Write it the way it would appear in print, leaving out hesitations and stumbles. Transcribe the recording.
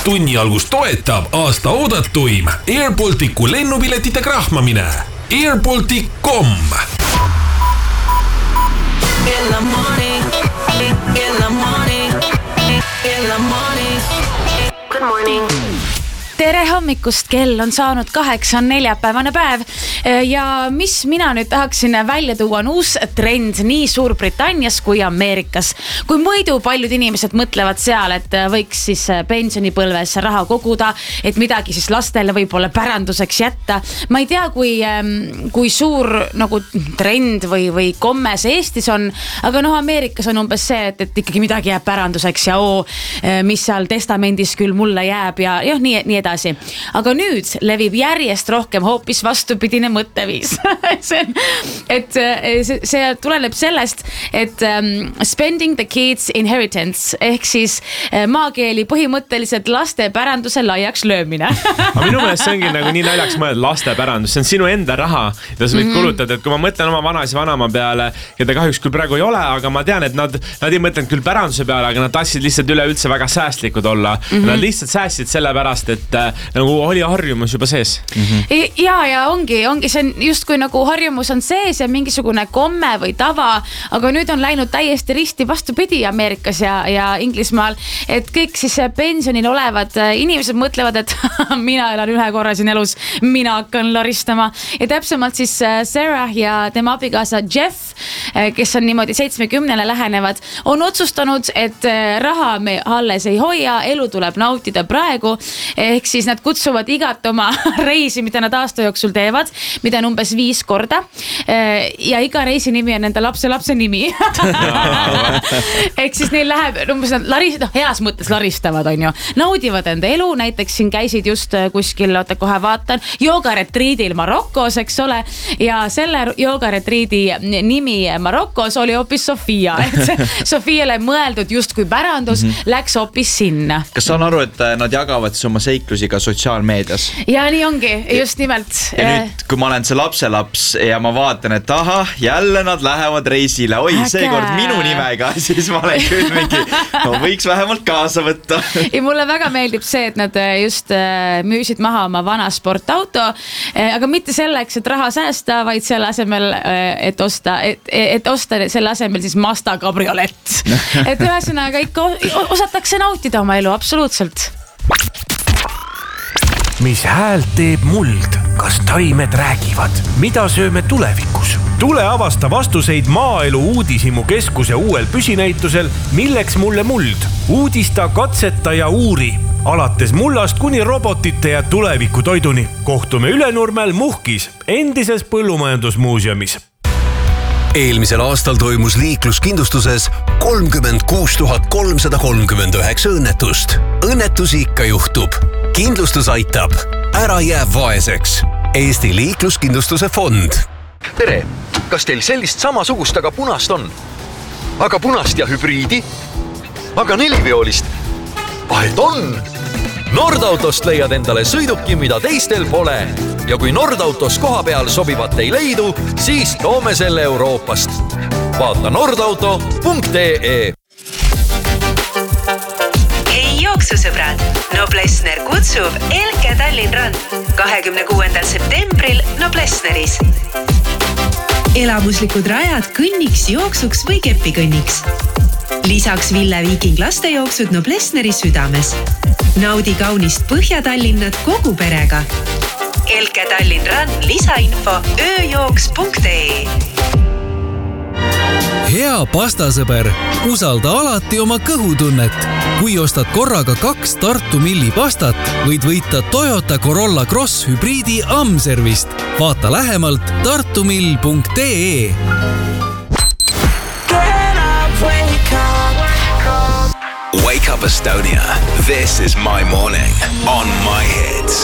Tunni algus toetab aasta oodatuim Air Balticu lennupiletite krahmamine. airbaltic.com. Good morning. Tere hommikust, kell on saanud 8, on neljapäevane päev ja mis mina nüüd tahaksin välja tuua on uus trend nii Suurbritannias kui Ameerikas. Kui muidu paljud inimesed mõtlevad seal, et võiks siis pensionipõlves raha koguda, et midagi siis lastele võib-olla päranduseks jätta. Ma ei tea, kui suur nagu trend või komme see Eestis on, aga Ameerikas on umbes see, et ikkagi midagi jääb päranduseks ja mis seal testamendis küll mulle jääb ja nii edasi. Aga nüüd levib järjest rohkem hoopis vastupidine mõtteviis. see tuleneb sellest, et spending the kids inheritance ehk siis maakeeli põhimõtteliselt laste päranduse laiaks löömine. Aga minu meelest see ongi nagu nii naljaks mõelda laste pärandus. See on sinu enda raha, mida sa võid kulutada. Et kui ma mõtlen oma vanas ja vanama peale, keda kahjuks küll praegu ei ole, aga ma tean, et nad ei mõtlenud küll päranduse peale, aga nad tahtsid lihtsalt üleüldse väga säästlikud olla. Nad lihtsalt säästsid selle pärast, et nagu oli harjumus juba sees. Ja ongi see on justkui nagu harjumus on sees ja mingisugune komme või tava, aga nüüd on läinud täiesti risti vastupidi Ameerikas ja Inglismaal, et kõik siis pensionil olevad inimesed mõtlevad, et mina elan ühe korra siin elus, mina hakkan laristama ja täpsemalt siis Sarah ja tema abikaasa Jeff, kes on niimoodi 70 lähenevad, on otsustanud, et raha me alles ei hoia, elu tuleb nautida praegu, ehk siis nad kutsuvad igat oma reisi, mida nad aasta jooksul teevad, mida on umbes 5 korda ja iga reisi nimi on enda lapse nimi. Ehk siis neil läheb umbes nad heas mõttes laristavad, on ju. Naudivad enda elu, näiteks siin käisid just kuskil, kohe vaatan, joogaretriidil Marokos, eks ole, ja selle joogaretriidi nimi Marokos oli hoopis Sofia. Sofiale mõeldud justkui pärandus läks hoopis sinna. Kas saan aru, et nad jagavad siis oma seiklusi ka sotsiaalmeedias? Ja nii ongi, just nimelt. Ja nüüd, kui ma olen see lapselaps ja ma vaatan, et jälle nad lähevad reisile, seekord minu nimega, siis ma olen küll mingi, võiks vähemalt kaasa võtta. Ja mulle väga meeldib see, et nad just müüsid maha oma vana sportauto, aga mitte selleks, et raha säästa, vaid selle asemel, et osta selle asemel siis Mazda kabriolett. Et ühesõnaga ikka osatakse nautida oma elu, absoluutselt. Mis häält teeb muld? Kas taimed räägivad? Mida sööme tulevikus? Tule avasta vastuseid Maaelu Uudishimu keskuse uuel püsinäitusel Milleks mulle muld? Uudista, katseta ja uuri. Alates mullast kuni robotite ja tuleviku toiduni. Kohtume Ülenurmel Muhkis, endises põllumajandusmuuseumis. Eelmisel aastal toimus liikluskindlustuses 36 339 õnnetust. Õnnetusi ikka juhtub. Kindlustus aitab. Ära jää vaeseks. Eesti liikluskindlustuse fond. Tere, kas teil sellist samasugust, aga punast on? Aga punast ja hübriidi? Aga 4-veolist? Vahet on! Nordautost leiad endale sõiduki, mida teistel pole. Ja kui Nordautos koha peal sobivat ei leidu, siis toome selle Euroopast. Vaata nordauto.ee. Hei jooksusõbrad, Noblessner kutsub Elke Tallinn Run 26. septembril Noblessneris. Elamuslikud rajad kõnniks, jooksuks või kepikõnniks. Lisaks Ville Viiking lastejooksud Noblessneri südames. Naudi kaunist Põhja-Tallinnat kogu perega. Elke Tallinn Run lisainfo ööjooks.ee. Hea pastasõber, usalda alati oma kõhutunnet. Kui ostad korraga 2 Tartu Milli pastat, võid võita Toyota Corolla Cross hübriidi Amservist. Vaata lähemalt tartumill.ee. Wake up Estonia. This is my morning on my hits.